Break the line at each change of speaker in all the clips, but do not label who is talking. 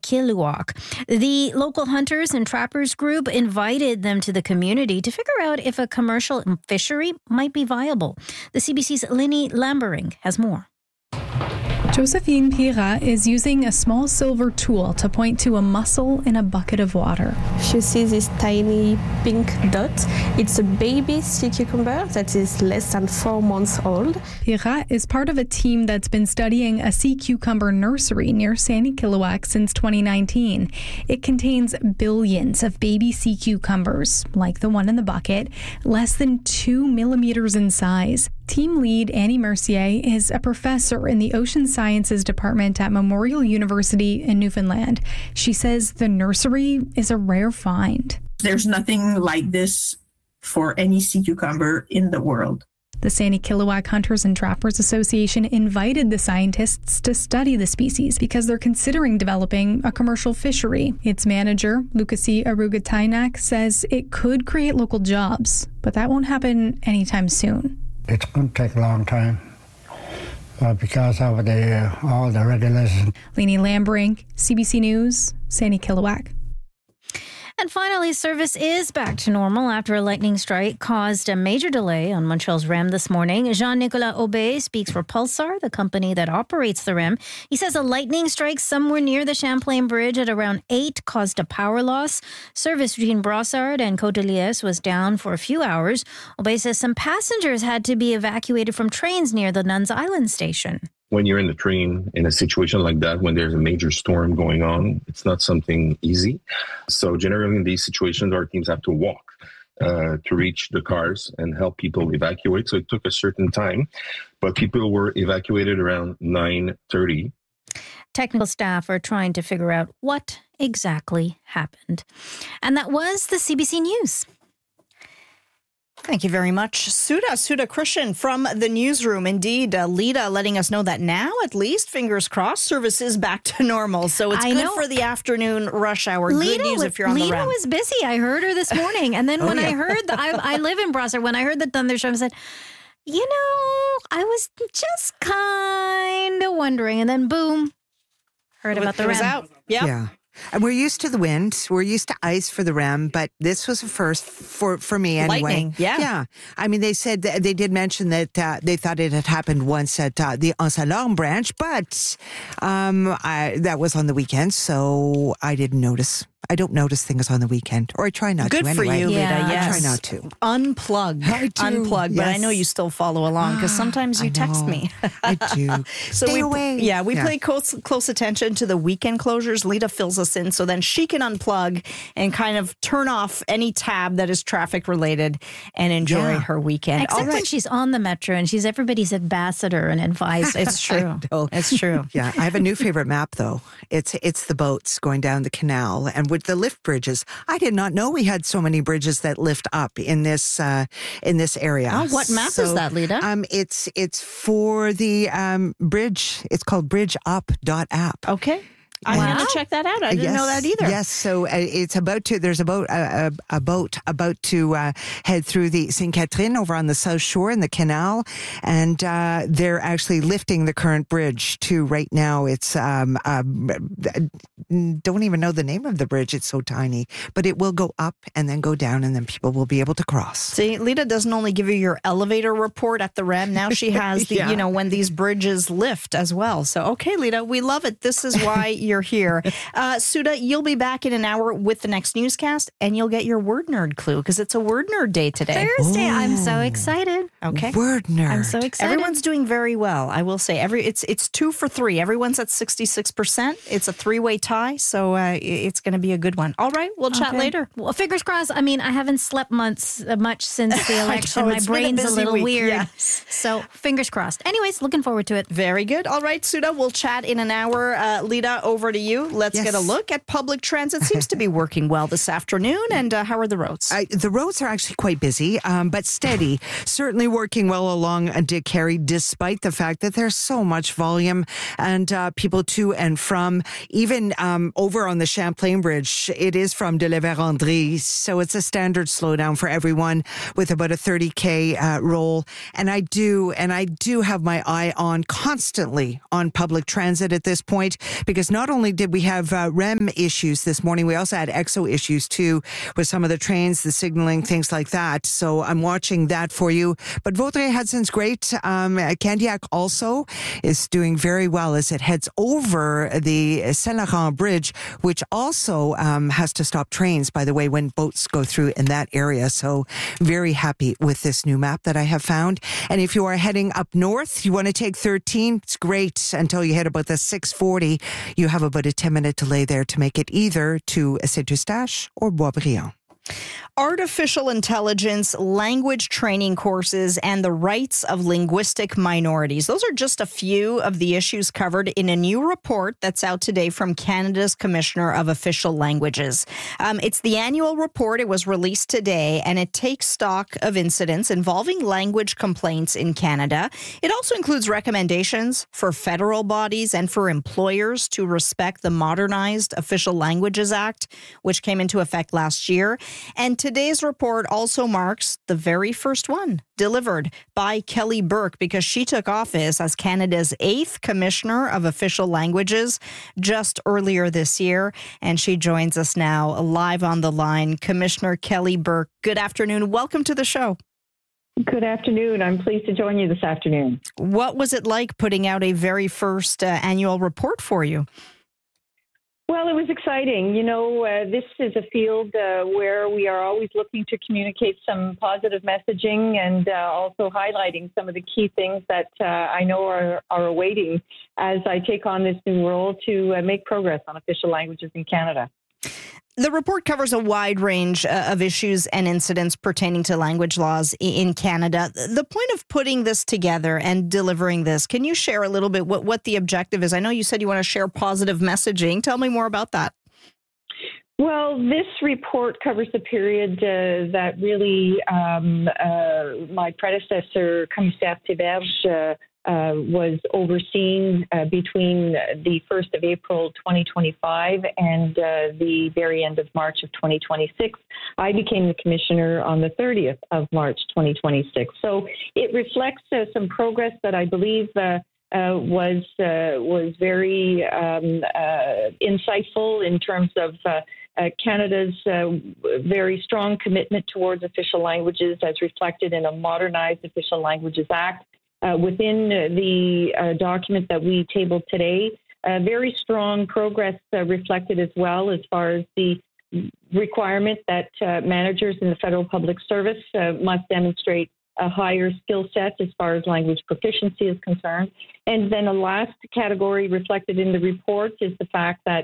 Kilauea. The local hunters and trappers group invited them to the community to figure out if a commercial fishery might be viable. The CBC's Linny Lambering has more.
Josephine Pira is using a small silver tool to point to a mussel in a bucket of water.
You see this tiny pink dot? It's a baby sea cucumber that is less than 4 months old.
Pira is part of a team that's been studying a sea cucumber nursery near Sandy Kilauea since 2019. It contains billions of baby sea cucumbers, like the one in the bucket, less than 2 millimeters in size. Team lead Annie Mercier is a professor in the Ocean Sciences Department at Memorial University in Newfoundland. She says the nursery is a rare find.
There's nothing like this for any sea cucumber in the world.
The Sandy Kilauea Hunters and Trappers Association invited the scientists to study the species because they're considering developing a commercial fishery. Its manager, Lukasi Arugatainak, says it could create local jobs, but that won't happen anytime soon.
It's going to take a long time because of all the regulations.
Lenny Lambring, CBC News, Sandy Kilauea.
And finally, service is back to normal after a lightning strike caused a major delay on Montreal's REM this morning. Jean-Nicolas Aubé speaks for Pulsar, the company that operates the REM. He says a lightning strike somewhere near the Champlain Bridge at around 8 caused a power loss. Service between Brossard and Côte-de-Liesse was down for a few hours. Aubé says some passengers had to be evacuated from trains near the Nuns Island station.
When you're in the train in a situation like that, when there's a major storm going on, it's not something easy. So generally in these situations, our teams have to walk to reach the cars and help people evacuate. So it took a certain time, but people were evacuated around 9:30.
Technical staff are trying to figure out what exactly happened. And that was the CBC News.
Thank you very much, Sudha Christian from the newsroom. Indeed, Lita letting us know that now, at least, fingers crossed, service is back to normal. So it's good for the afternoon rush hour. Good news if you're on the REM.
Lita was busy. I heard her this morning. And then when I heard, I live in Brossard, when I heard the thunderstorm, I said, I was just kind of wondering. And then boom, heard about the REM.
It was out. Yep.
Yeah. And we're used to the wind. We're used to ice for the REM, but this was a first for me anyway.
Lightning, yeah.
I mean, they said they did mention that they thought it had happened once at the Anse-Alarme branch, but that was on the weekend, so I didn't notice. I don't notice things on the weekend, or I try not to anyway.
Good for you, Lita. Yes.
I try not to.
Unplug. Unplug. But I know you still follow along because sometimes you text me.
I do.
Stay
away.
Yeah, we pay close attention to the weekend closures. Lita fills us in so then she can unplug and kind of turn off any tab that is traffic related and enjoy her weekend.
Except when she's on the metro and she's everybody's ambassador and advisor.
It's true. It's true.
Yeah, I have a new favorite map though. It's the boats going down the canal and with the lift bridges. I did not know we had so many bridges that lift up in this area.
Oh, what map is that, Lita?
It's for the bridge. It's called bridgeup.app.
Okay. I'm going to check that out. I didn't know that either.
Yes, so it's there's a boat about to head through the St. Catherine over on the South Shore in the canal, and they're actually lifting the current bridge to right now. It's don't even know the name of the bridge. It's so tiny, but it will go up and then go down, and then people will be able to cross.
See, Lita doesn't only give you your elevator report at the REM. Now she has the when these bridges lift as well. So okay, Lita, we love it. This is why you're here. Sudha, you'll be back in an hour with the next newscast, and you'll get your word nerd clue because it's a word nerd day today.
Thursday. I'm so excited.
Okay.
Word nerd.
I'm so excited.
Everyone's doing very well, I will say. It's 2 for 3. Everyone's at 66%. It's a 3-way tie, so it's going to be a good one. All right, we'll chat later.
Well, fingers crossed. I mean, I haven't slept much since the election. My brain's a little weird.
Yes.
So fingers crossed. Anyways, looking forward to it.
Very good. All right, Sudha, we'll chat in an hour. Lita, over to you. Let's get a look at public transit. Seems to be working well this afternoon. And how are the roads?
The roads are actually quite busy, but steady. Certainly working well along Dick Carey, despite the fact that there's so much volume and people to and from. Even over on the Champlain Bridge, it is from de la Vérendrye, so it's a standard slowdown for everyone with about a 30K roll. And I do have my eye on constantly on public transit at this point, because not not only did we have REM issues this morning, we also had EXO issues too with some of the trains, the signaling, things like that. So I'm watching that for you. But Vaudreuil-Hudson's great. Candiac also is doing very well as it heads over the Saint-Laurent Bridge, which also has to stop trains, by the way, when boats go through in that area. So very happy with this new map that I have found. And if you are heading up north, you want to take 13, it's great until you hit about the 640. You have about a 10-minute delay there to make it either to Saint-Eustache or Boisbriand.
Artificial intelligence, language training courses, and the rights of linguistic minorities. Those are just a few of the issues covered in a new report that's out today from Canada's Commissioner of Official Languages. It's the annual report. It was released today, and it takes stock of incidents involving language complaints in Canada. It also includes recommendations for federal bodies and for employers to respect the Modernized Official Languages Act, which came into effect last year. And today's report also marks the very first one delivered by Kelly Burke, because she took office as Canada's 8th Commissioner of Official Languages just earlier this year. And she joins us now live on the line. Commissioner Kelly Burke, good afternoon. Welcome to the show.
Good afternoon. I'm pleased to join you this afternoon.
What was it like putting out a very first annual report for you?
Well, it was exciting. You know, this is a field where we are always looking to communicate some positive messaging and also highlighting some of the key things that I know are awaiting as I take on this new role to make progress on official languages in Canada.
The report covers a wide range of issues and incidents pertaining to language laws in Canada. The point of putting this together and delivering this, can you share a little bit what the objective is? I know you said you want to share positive messaging. Tell me more about that.
Well, this report covers the period that really my predecessor, Commissaire Théberge, was overseeing between the 1st of April 2025 and the very end of March of 2026. I became the commissioner on the 30th of March 2026. So it reflects some progress that I believe was very insightful in terms of Canada's very strong commitment towards official languages as reflected in a Modernized Official Languages Act. Within the document that we tabled today, very strong progress reflected as well as far as the requirement that managers in the federal public service must demonstrate a higher skill set as far as language proficiency is concerned. And then a last category reflected in the report is the fact that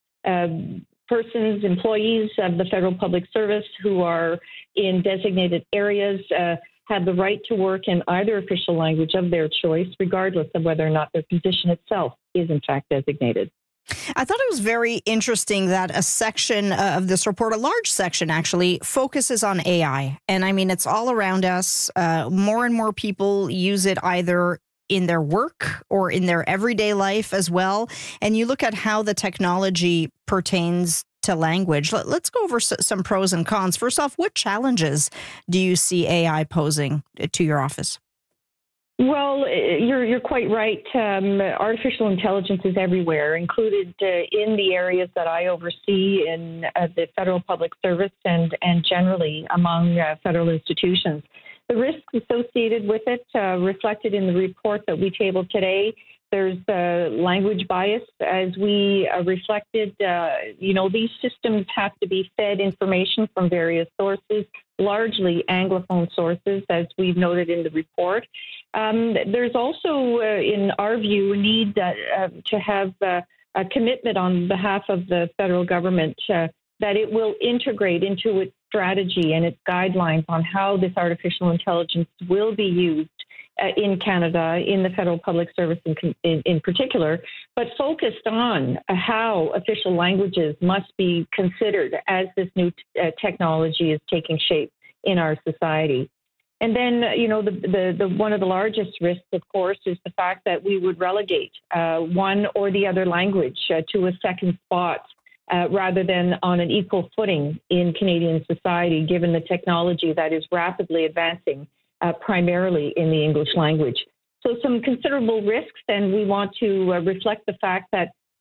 persons, employees of the federal public service who are in designated areas have the right to work in either official language of their choice, regardless of whether or not their position itself is in fact designated.
I thought it was very interesting that a section of this report, a large section actually, focuses on AI. And I mean, it's all around us. More and more people use it either in their work or in their everyday life as well. And you look at how the technology pertains to language. Let's go over some pros and cons. First off, what challenges do you see AI posing to your office?
Well, you're quite right. Artificial intelligence is everywhere, included in the areas that I oversee in the federal public service and generally among federal institutions. The risks associated with it reflected in the report that we tabled today. There's language bias, as we reflected. These systems have to be fed information from various sources, largely Anglophone sources, as we've noted in the report. There's also, in our view, a need to have a commitment on behalf of the federal government that it will integrate into its strategy and its guidelines on how this artificial intelligence will be used in Canada, in the federal public service in particular, but focused on how official languages must be considered as this new technology is taking shape in our society. And then, the one of the largest risks, of course, is the fact that we would relegate one or the other language to a second spot rather than on an equal footing in Canadian society, given the technology that is rapidly advancing primarily in the English language. So some considerable risks, and we want to reflect the fact that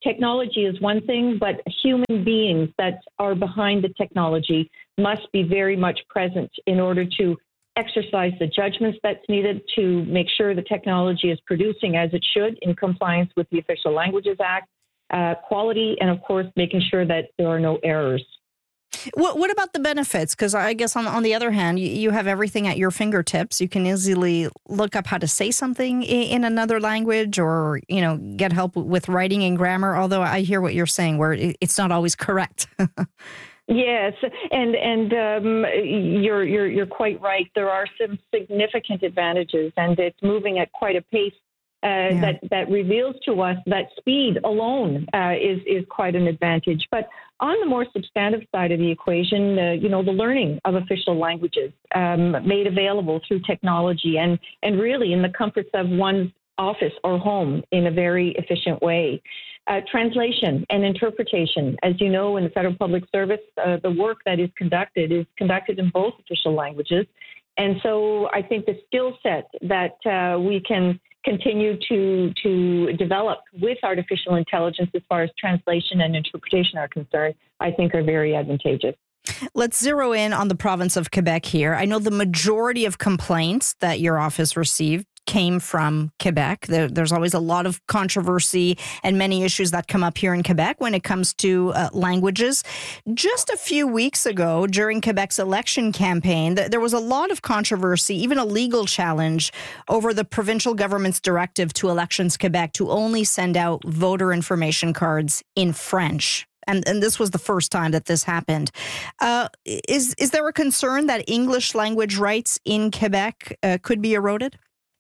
technology is one thing, but human beings that are behind the technology must be very much present in order to exercise the judgments that's needed to make sure the technology is producing as it should in compliance with the Official Languages Act, quality, and of course, making sure that there are no errors.
What about the benefits? Because I guess on the other hand, you have everything at your fingertips. You can easily look up how to say something in another language, or get help with writing and grammar. Although I hear what you're saying, where it's not always correct.
Yes, and you're quite right. There are some significant advantages, and it's moving at quite a pace that reveals to us that speed alone is quite an advantage. But on the more substantive side of the equation, the learning of official languages made available through technology and really in the comforts of one's office or home in a very efficient way. Translation and interpretation. As you know, in the Federal Public Service, the work that is conducted in both official languages. And so I think the skill set that we can continue to develop with artificial intelligence as far as translation and interpretation are concerned, I think are very advantageous.
Let's zero in on the province of Quebec here. I know the majority of complaints that your office received came from Quebec. There's always a lot of controversy and many issues that come up here in Quebec when it comes to languages. Just a few weeks ago, during Quebec's election campaign, there was a lot of controversy, even a legal challenge over the provincial government's directive to Elections Quebec to only send out voter information cards in French. And this was the first time that this happened. Is there a concern that English language rights in Quebec could be eroded?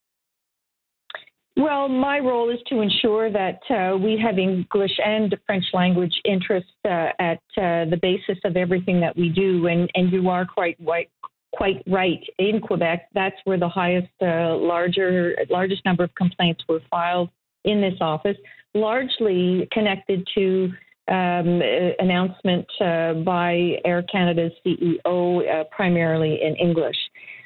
Well, my role is to ensure that we have English and French language interests at the basis of everything that we do. And you are quite right. In Quebec, that's where the largest number of complaints were filed in this office, largely connected to announcement by Air Canada's CEO, primarily in English.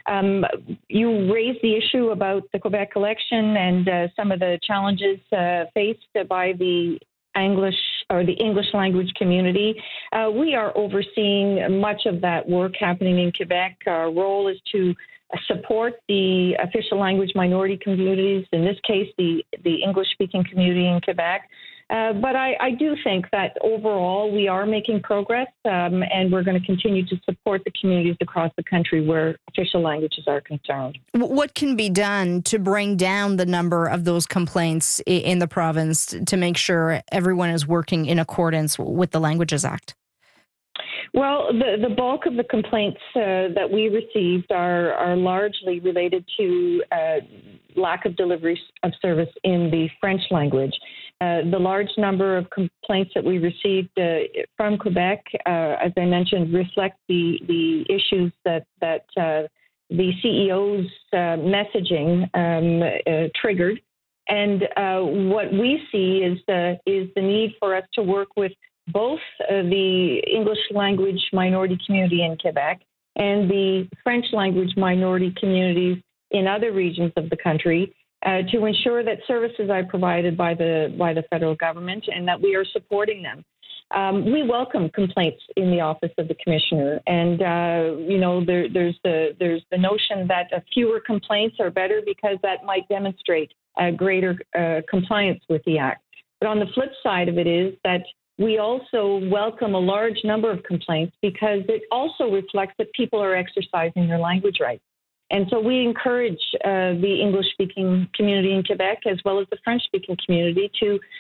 You raised the issue about the Quebec election and some of the challenges faced by the English language community. We are overseeing much of that work happening in Quebec. Our role is to support the official language minority communities, in this case, the English-speaking community in Quebec. But I do think that overall we are making progress, and we're going to continue to support the communities across the country where official languages are concerned.
What can be done to bring down the number of those complaints in the province to make sure everyone is working in accordance with the Languages Act?
Well, the bulk of the complaints that we received are largely related to lack of delivery of service in the French language. The large number of complaints that we received from Quebec, as I mentioned, reflect the issues that the CEO's messaging triggered. And what we see is the need for us to work with both the English language minority community in Quebec and the French language minority communities in other regions of the country to ensure that services are provided by the federal government and that we are supporting them. We welcome complaints in the office of the commissioner, and there's the notion that fewer complaints are better because that might demonstrate greater compliance with the act. But on the flip side of it is that we also welcome a large number of complaints because it also reflects that people are exercising their language rights. And so we encourage the English-speaking community in Quebec as well as the French-speaking community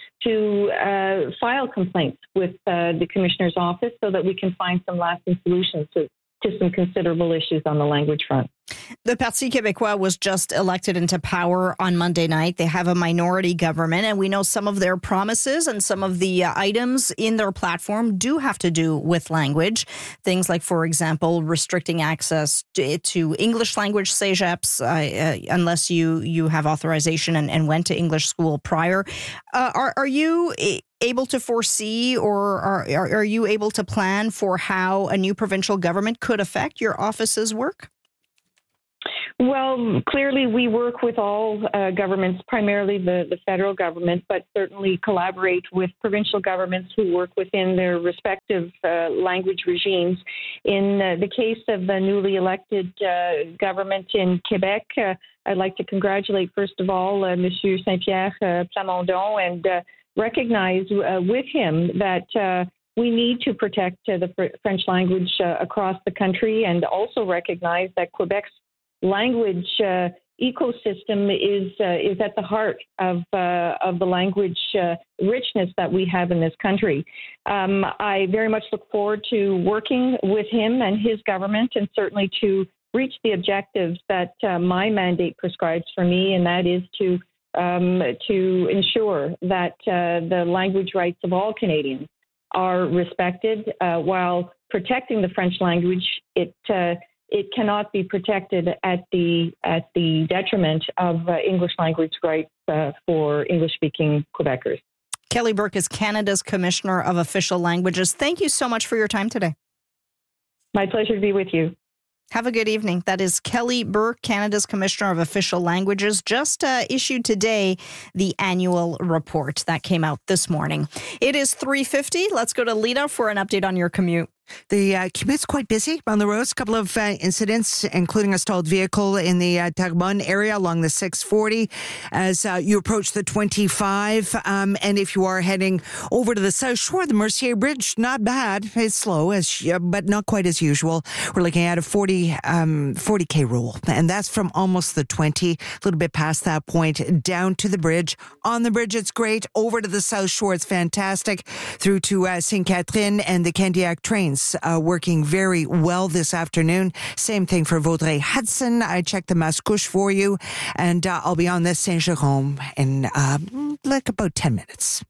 to file complaints with the Commissioner's office so that we can find some lasting solutions to some considerable issues on the language front.
The Parti Québécois was just elected into power on Monday night. They have a minority government, and we know some of their promises and some of the items in their platform do have to do with language. Things like, for example, restricting access to English language cégeps unless you have authorization and went to English school prior. Are you able to foresee or are you able to plan for how a new provincial government could affect your office's work?
Well, clearly we work with all governments, primarily the federal government, but certainly collaborate with provincial governments who work within their respective language regimes. In the case of the newly elected government in Quebec, I'd like to congratulate, first of all, Monsieur Saint-Pierre Plamondon and recognize with him that we need to protect the French language across the country, and also recognize that Quebec's language ecosystem is at the heart of the language richness that we have in this country. I very much look forward to working with him and his government, and certainly to reach the objectives that my mandate prescribes for me, and that is to ensure that the language rights of all Canadians are respected while protecting the French language. It cannot be protected at the detriment of English language rights for English-speaking Quebecers.
Kelly Burke is Canada's Commissioner of Official Languages. Thank you so much for your time today.
My pleasure to be with you.
Have a good evening. That is Kelly Burke, Canada's Commissioner of Official Languages, just issued today the annual report that came out this morning. It is 3:50. Let's go to Lita for an update on your commute.
The commute's quite busy on the roads. A couple of incidents, including a stalled vehicle in the Terrebonne area along the 640 as you approach the 25. And if you are heading over to the South Shore, the Mercier Bridge, not bad. It's slow, but not quite as usual. We're looking at a 40K rule. And that's from almost the 20, a little bit past that point, down to the bridge. On the bridge, it's great. Over to the South Shore, it's fantastic. Through to St. Catherine and the Candiac trains. Working very well this afternoon. Same thing for Vaudreuil-Hudson. I checked the Mascouche for you, and I'll be on this Saint-Jérôme in like about 10 minutes.